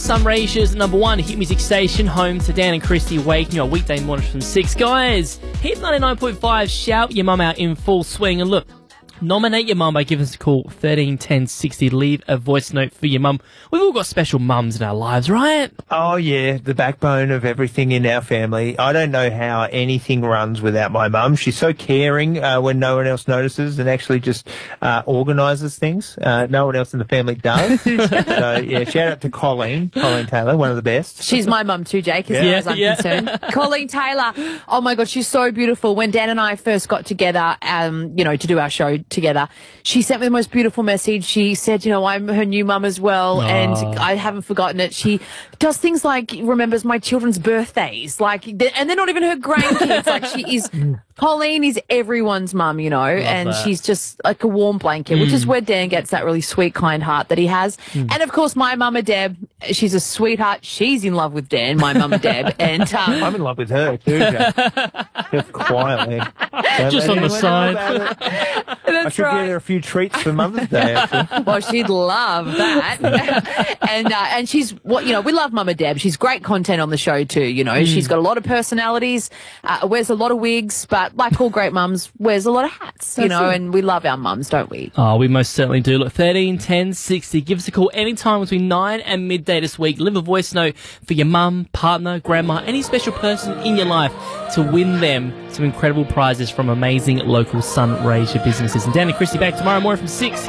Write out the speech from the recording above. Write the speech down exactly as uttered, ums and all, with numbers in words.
Sunraysia's number one hit music station, home to Dan and Christy, waking you on weekday mornings from six. Guys, Hit ninety-nine point five, shout your mum out in full swing. And look, nominate your mum by giving us a call, thirteen ten sixty. Leave a voice note for your mum. We've all got special mums in our lives, right? Oh, yeah, the backbone of everything in our family. I don't know how anything runs without my mum. She's so caring uh, when no one else notices and actually just uh, organises things. Uh, no one else in the family does. So, yeah, shout out to Colleen, Colleen Taylor, one of the best. She's my mum too, Jake, as Yeah. far as I'm Yeah. concerned. Colleen Taylor, oh my God, she's so beautiful. When Dan and I first got together, um, you know, to do our show together, she sent me the most beautiful message. She said, you know, I'm her new mum as well, and I haven't forgotten it. She does things like remembers my children's birthdays, like, and they're not even her grandkids. Like, she is, Colleen is everyone's mum, you know, and that. she's just like a warm blanket, which is where Dan gets that really sweet, kind heart that he has. And of course, my mama Deb, she's a sweetheart. She's in love with Dan, my mama Deb, and um, I'm in love with her too, Jack. Just quietly. Don't Just let on the anyone know side. about it. I that's should right. give her a few treats for Mother's Day, actually. Well, she'd love that. and uh, and she's, what you know, we love Mama Deb. She's great content on the show too, you know. She's got a lot of personalities, uh, wears a lot of wigs, but like all great mums, wears a lot of hats, you know, and we love our mums, don't we? Oh, we most certainly do. Look, thirteen ten sixty. Give us a call anytime between nine and midday this week. Leave a voice note for your mum, partner, grandma, any special person in your life to win them some incredible prizes from amazing local Sunraysia businesses. And Dan and Christy back tomorrow morning from six.